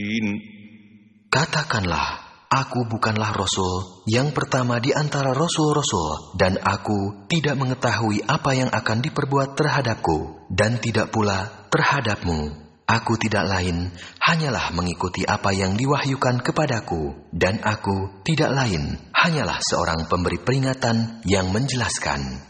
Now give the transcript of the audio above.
Katakanlah, aku bukanlah Rasul yang pertama di antara Rasul-Rasul, dan aku tidak mengetahui apa yang akan diperbuat terhadapku, dan tidak pula terhadapmu. Aku tidak lain, hanyalah mengikuti apa yang diwahyukan kepadaku, dan aku tidak lain, hanyalah seorang pemberi peringatan yang menjelaskan.